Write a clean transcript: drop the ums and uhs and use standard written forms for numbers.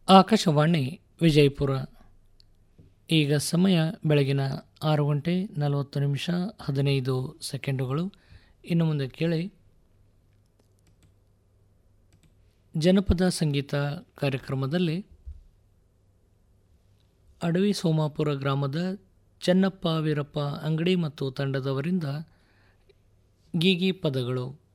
ಆಕಾಶವಾಣಿ ವಿಜಯಪುರ. ಈಗ ಸಮಯ ಬೆಳಗಿನ 6:40 ಇನ್ನು ಮುಂದೆ ಕೇಳಿ ಜನಪದ ಸಂಗೀತ ಕಾರ್ಯಕ್ರಮದಲ್ಲಿ ಅಡವಿ ಸೋಮಾಪುರ ಗ್ರಾಮದ ಚೆನ್ನಪ್ಪ ವೀರಪ್ಪ ಅಂಗಡಿ ಮತ್ತು ತಂಡದವರಿಂದ ಗೀಗಿ ಪದಗಳು.